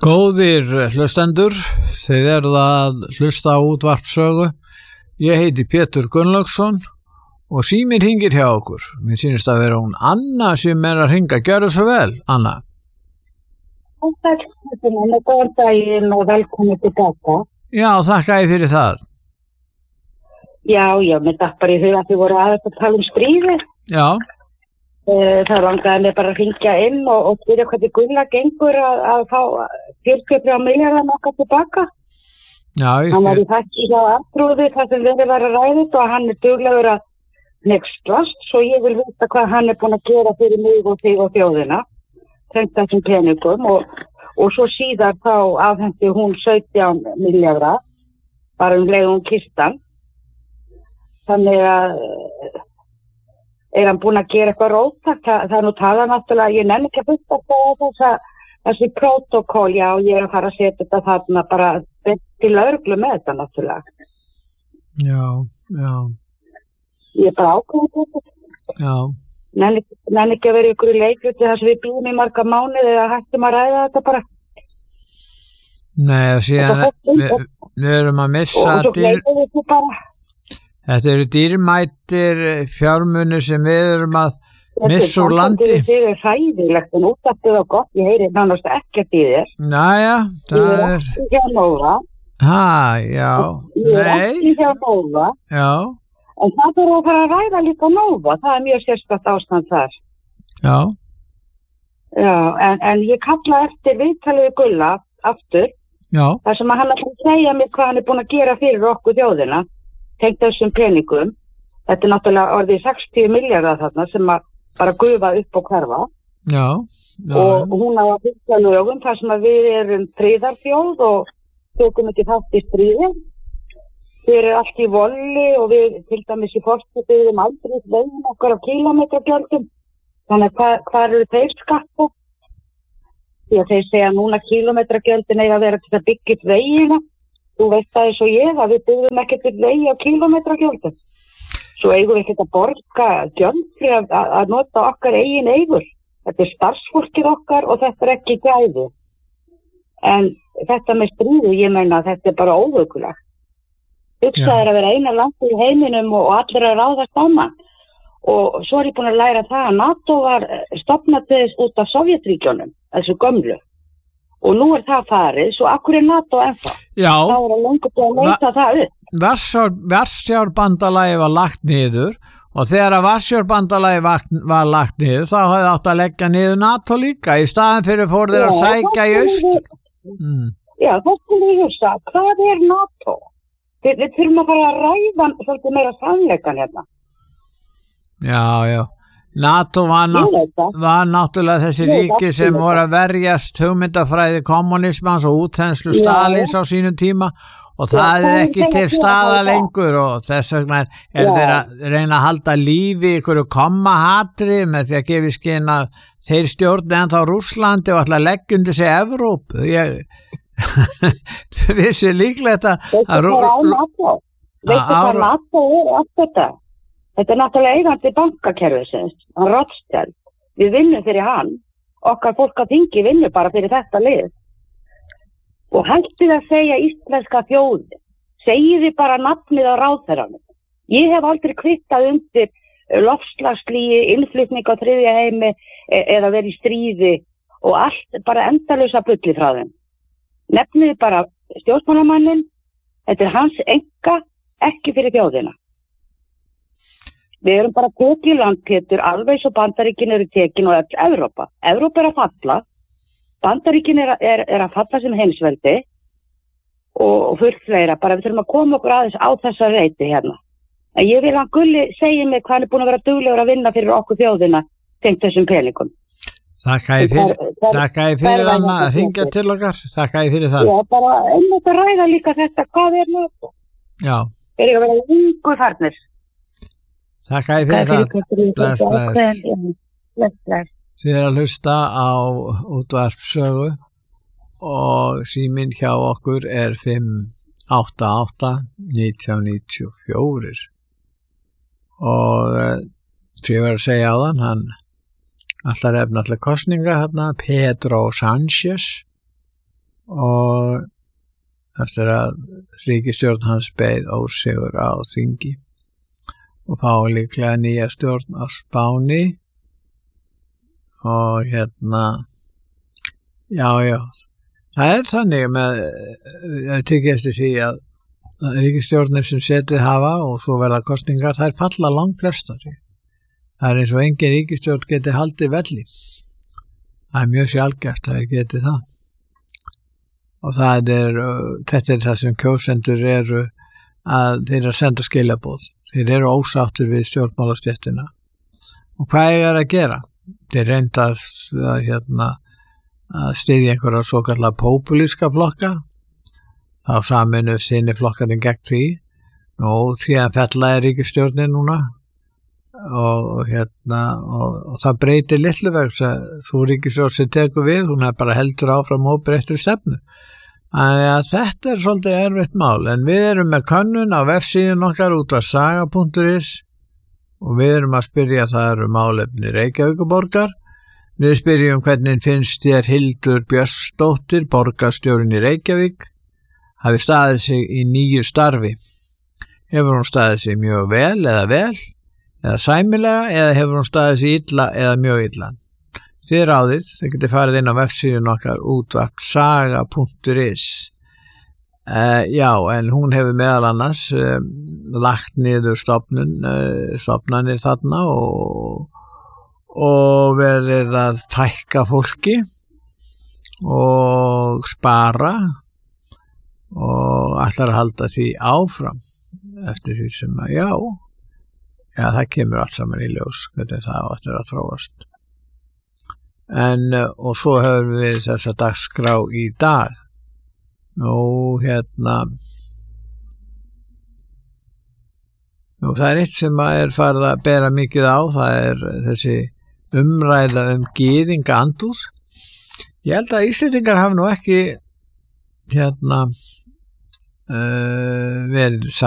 Góðir hlustendur, þið eruð að hlusta á útvarpssögu. Ég heiti Pétur Gunnlaugsson og síminn hringir hjá okkur. Mér sýnist að vera hún Anna sem að hringa. Gjörðu svo vel, Anna. Góðan daginn og velkomin tilbaka. Já, þakka ég fyrir það. Já, mér datt bara í huga að þið voru aðeins að tala stríði. Já. Það langaði mig bara að hringja inn og spyrja hvernig Gulla gengur að fá 43 milljarðar okkar tilbaka. Já, hann var í þakki hjá Arnþrúði þar sem verið var að ræða þetta og hann duglegur að hneykslast, svo ég vil vita hvað hann búinn að gera fyrir mig og þig og þjóðina tengt þessum peningum og svo síðar þá afhenti hún 17 milljarðar bara leiðum kistan. Þannig að hann búinn að gera eitthvað róttækt? Það nú talað náttúrulega, ég nenni ekki að byggja þessi prótókoll, já, ég að fara að setja þetta þarna bara til lögreglu með þetta náttúrulega. Já. Ég bara ákveði þetta. Já. Nenni ekki að vera ykkur í leikluti þar sem við býðum í marga mánuði eða hættum að ræða þetta bara. Nei, og síðan við erum að missa Þetta eru dýrmætir fjármunir sem við erum að missa úr landi. Þetta er hræðilegt en útastið og gott, ég heyri nánast ekkert í þér. Næja, það er... Ég er ekki hjá Nóva. Já. Ég er ekki hjá Nóva. Já. En það er að fara að ræða líka Nóva, það er mjög sérstakt ástand þar. Já. Já, en ég kalla eftir viðtalið Gulla aftur. Já. Þar sem hann að segja mig hvað hann búinn að gera fyrir okkur þjóðina. Tengt þessum peningum. Þetta náttúrulega orðið 60 milljarðar þarna sem að bara gufa upp og hverfa. Já. Og hún á að byggja lögum þar sem að við erum friðarþjóð og tökum ekki þátt í stríði. Við erum allt í volli og við til dæmis í forstöðum aldrei veginn okkar á kílómetragjöldum. Þannig að hvað eru þeir skatta? Því að þeir segja núna kílómetragjöldin eiga að vera til að byggja upp vegina. Þú veist það eins og ég að við byggðum ekkert til vegi á kílómetragjöldum. Svo eigum við ekkert að borga gjöld fyrir að nota okkar eigin eigur. Þetta er starfsfólkið okkar og þetta er ekki gæði. En þetta með stríði, ég meina að þetta er bara óvökulegt. Hugsað er að vera eina land í heiminum og allir að ráðast á mann. Og svo er ég búin að læra það að NATO var stofnað til þess út af Sovétríkjunum, þessu gömlu. Og nú er það farið, svo akkur er NATO ennþá? Já. Þá er að lengur búin að leita það upp. Varsjárbandalagi var lagt niður og þegar að Varsjárbandalagi var lagt niður þá hafði átt að leggja niður NATO líka í staðan fyrir fór þeir að sækja í austur. Já, það skulle ég hugsa. Hvað er NATO? Við þurfum að fara að ræða svolítið meira sannleikan hérna. Já. NATO var náttúrulega þessi ríki sem voru að verjast hugmyndafræði kommunismans og útþenslu Stalins á sínum tíma og það er ekki til staða lengur og þess vegna er þeir að reyna að halda lífi í einhverju kommahatri með því að gefa í skyn að þeir stjórni ennþá Rússlandi og ætla að leggja undir sig Evrópu. Vissi líklegt að NATO er allt þetta. Þetta er náttúrulega eigandi bankakerfisins, hann Rothschild. Við vinnum fyrir hann, okkar fólk á þingi vinnur bara fyrir þetta lið. Og hættið að segja íslenska þjóði, segið þið bara nafnið á ráðherranum. Ég hef aldrei kvittað undir loftslagslíi, innflutning á þriðja heimi eða verið í stríði og allt bara endalausa bulli frá þeim. Nefnið þið bara stjórnmálamannin, þetta er hans enga, ekki fyrir þjóðina. Við erum bara tekið í land, Pétur, alveg svo Bandaríkin eru tekin og Evrópa. Evrópa er að falla, Bandaríkin er að falla sem heimsveldi og fullt fleira. Bara við þurfum að koma okkur aðeins á þessa reiti hérna. En ég vil að Gulli segja mig hvað hann búinn að vera duglegur að vinna fyrir okkur þjóðina tengt þessum peningum. Þakka ég fyrir hann að hringja til okkar. Þakka ég fyrir það. Já, bara einmitt að ræða líka þetta. Hvað er NATO? Já. Er ég að vera yngur farnir? Þakka ég fyrir það. Bless. Þið að hlusta á útvarpssögu og síminn hjá okkur er 588 1994 og sem ég var að segja á hann ætlar efna allar kostninga hérna, Pedro Sánchez og eftir að ríkisstjórn hans beið ósigur á þingi og fá líklega nýja stjórn á Spáni og já, það þannig með tekið eftir því að ríkisstjórnir sem setið hafa og svo verða kosningar, þær falla langflestar. Það eins og engin ríkisstjórn geti haldið velli. Það mjög sjaldgæft að geti það. Og þetta það sem kjósendur eru að þeir að senda skilaboð. Þeir eru ósáttur við stjórnmálastéttina. Og hvað er að gera? Þeir reynda að styðja einhverja svokallega populíska flokka. Þá saminu sinni flokkarnir gegn því. Og því að fella ríkisstjórnin núna. Og það breytir litlu vegna að þú ríkisstjórn sem tekur við, hún bara heldur áfram óbreyttri stefnu. Þannig að þetta svolítið erfitt mál, en við erum með könnun á vefsíðun okkar útvarpssaga.is og við erum að spyrja, það eru málefni Reykjavíkurborgar. Við spyrjum hvernig finnst þér Hildur Björnsdóttir, borgarstjórinn í Reykjavík, hafi staðið sig í nýju starfi. Hefur hún staðið sig mjög vel eða sæmilega, eða hefur hún staðið sig illa eða mjög illa. Þið ráðið, þið getið farið inn á vefsíðun okkar útvarpssaga.is. Já, en hún hefur meðal annars lagt niður stofnanir þarna og verið að tækka fólki og spara og ætlar að halda því áfram eftir því sem að já, það kemur allt saman í ljós hvernig það áttur að þróast. Og svo höfum við þessa dagskrá í dag. Nú, það er eitt sem er farið að bera mikið á, það þessi umræða gyðinga andúð. Ég held að Íslendingar hafa nú ekki verið